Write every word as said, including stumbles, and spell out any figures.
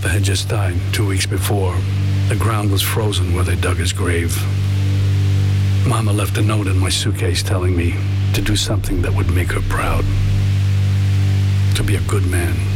Papa had just died two weeks before. The ground was frozen where they dug his grave. Mama left a note in my suitcase telling me to do something that would make her proud. To be a good man.